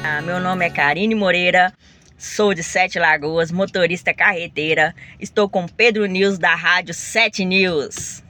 Meu nome é Karine Moreira, sou de Sete Lagoas, motorista carreteira. Estou com Pedro News da Rádio 7 News.